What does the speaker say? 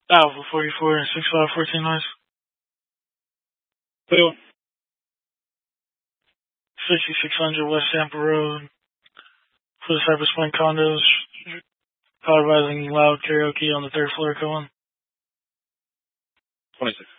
Alpha 44 and 6514 noise. 6600 West Tampa Road. For the Cypress Point condos. Call advising loud karaoke on the third floor, come on. 26.